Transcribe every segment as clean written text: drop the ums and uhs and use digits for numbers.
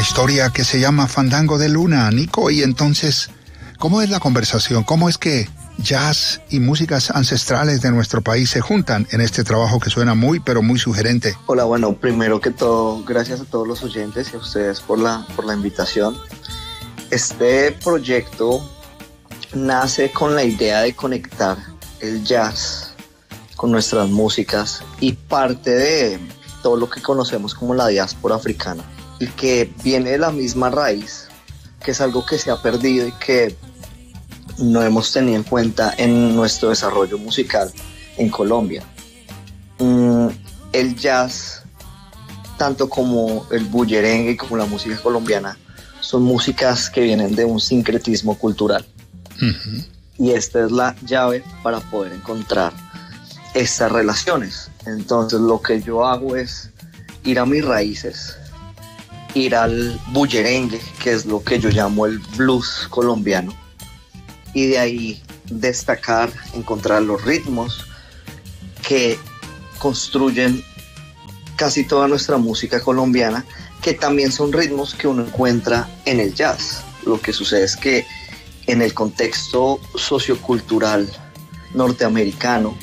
historia que se llama Fandango de Luna, Nico. Y entonces, ¿cómo es la conversación? ¿Cómo es que jazz y músicas ancestrales de nuestro país se juntan en este trabajo que suena muy, pero muy sugerente? Hola, bueno, primero que todo, gracias a todos los oyentes y a ustedes por la invitación. Este proyecto nace con la idea de conectar el jazz con nuestras músicas y parte de todo lo que conocemos como la diáspora africana, y que viene de la misma raíz, que es algo que se ha perdido y que no hemos tenido en cuenta en nuestro desarrollo musical en Colombia. El jazz, tanto como el bullerengue como la música colombiana, son músicas que vienen de un sincretismo cultural. Y esta es la llave para poder encontrar estas relaciones. Entonces lo que yo hago es ir a mis raíces, ir al bullerengue, que es lo que yo llamo el blues colombiano, y de ahí destacar, encontrar los ritmos que construyen casi toda nuestra música colombiana, que también son ritmos que uno encuentra en el jazz. Lo que sucede es que en el contexto sociocultural norteamericano,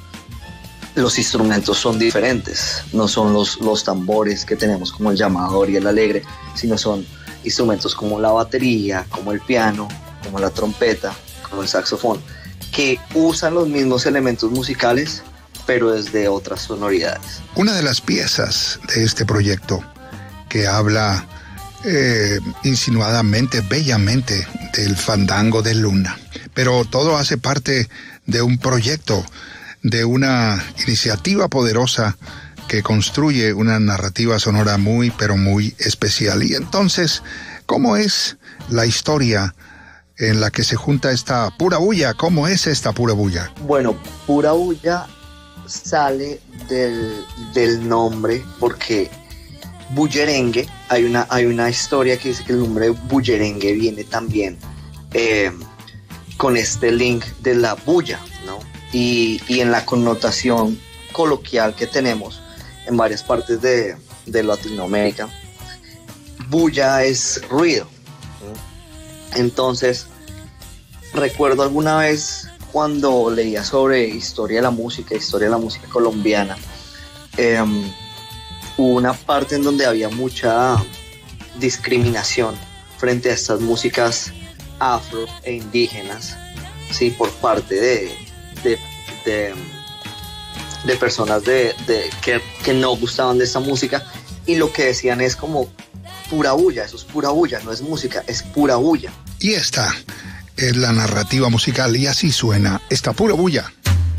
los instrumentos son diferentes. No son los tambores que tenemos como el llamador y el alegre, sino son instrumentos como la batería, como el piano, como la trompeta, como el saxofón, que usan los mismos elementos musicales, pero desde otras sonoridades. Una de las piezas de este proyecto que habla insinuadamente, bellamente, del Fandango de Luna, pero todo hace parte de un proyecto, de una iniciativa poderosa que construye una narrativa sonora muy, pero muy especial. Y entonces, ¿cómo es la historia en la que se junta esta pura bulla? ¿Cómo es esta pura bulla? Bueno, pura bulla sale del nombre, porque bullerengue, hay una historia que dice que el nombre de bullerengue viene también con este link de la bulla, ¿no? Y en la connotación coloquial que tenemos en varias partes de Latinoamérica, bulla es ruido, ¿no? Entonces, recuerdo alguna vez cuando leía sobre historia de la música colombiana, hubo una parte en donde había mucha discriminación frente a estas músicas afro e indígenas, sí, por parte de personas que no gustaban de esta música, y lo que decían es como pura bulla, eso es pura bulla, no es música, es pura bulla. Y esta es la narrativa musical, y así suena esta pura bulla.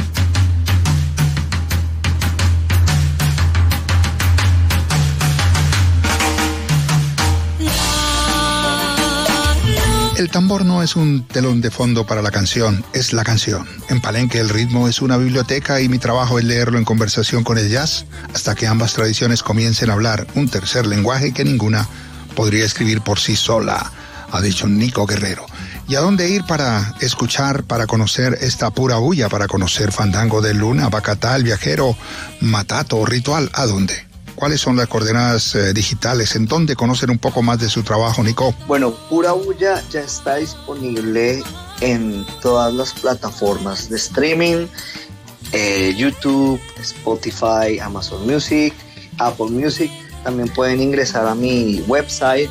El tambor no es un telón de fondo para la canción, es la canción. En Palenque el ritmo es una biblioteca y mi trabajo es leerlo en conversación con el jazz hasta que ambas tradiciones comiencen a hablar un tercer lenguaje que ninguna podría escribir por sí sola, ha dicho Nico Guerrero. ¿Y a dónde ir para escuchar, para conocer esta pura bulla, para conocer Fandango de Luna, Bacatá, El Viajero, Matato, Ritual? ¿A dónde? ¿Cuáles son las coordenadas digitales? ¿En dónde conocen un poco más de su trabajo, Nico? Bueno, Pura Bulla ya está disponible en todas las plataformas de streaming, YouTube, Spotify, Amazon Music, Apple Music. También pueden ingresar a mi website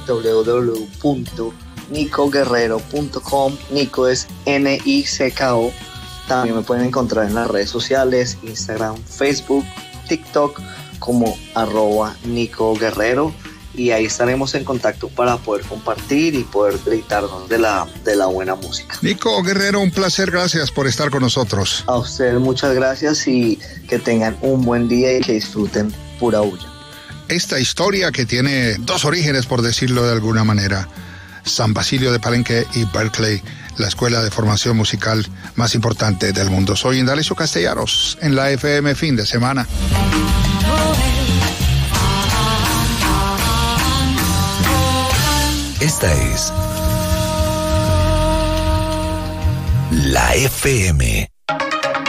www.nicoguerrero.com. Nico es N-I-C-K-O. También me pueden encontrar en las redes sociales, Instagram, Facebook, TikTok, como @Nico Guerrero, y ahí estaremos en contacto para poder compartir y poder deleitarnos de la buena música. Nico Guerrero, un placer, gracias por estar con nosotros. A ustedes muchas gracias y que tengan un buen día y que disfruten Pura Bulla. Esta historia que tiene dos orígenes, por decirlo de alguna manera, San Basilio de Palenque y Berkeley, la escuela de formación musical más importante del mundo. Soy Indalecio Castellanos en la FM Fin de Semana. Esta es la FM.